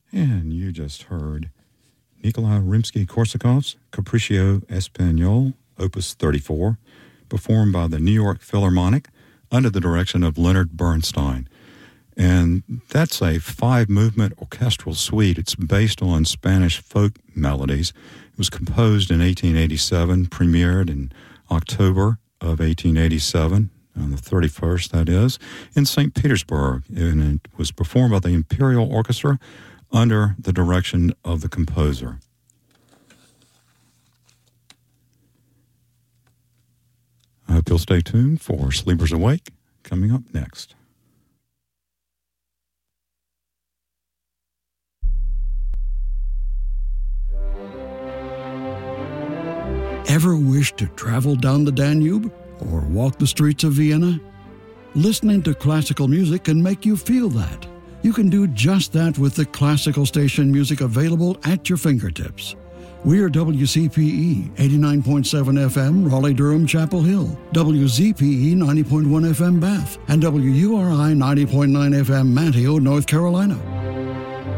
And you just heard Nikolai Rimsky-Korsakov's Capriccio Espagnole, Opus 34, performed by the New York Philharmonic under the direction of Leonard Bernstein. And that's a 5-movement orchestral suite. It's based on Spanish folk melodies. It was composed in 1887, premiered in October of 1887, on the 31st, that is, in St. Petersburg. And it was performed by the Imperial Orchestra under the direction of the composer. I hope you'll stay tuned for Sleepers Awake, coming up next. Ever wish to travel down the Danube or walk the streets of Vienna? Listening to classical music can make you feel that. You can do just that with the classical station music available at your fingertips. We are WCPE 89.7 FM, Raleigh-Durham, Chapel Hill, WZPE 90.1 FM, Bath, and WURI 90.9 FM, Manteo, North Carolina.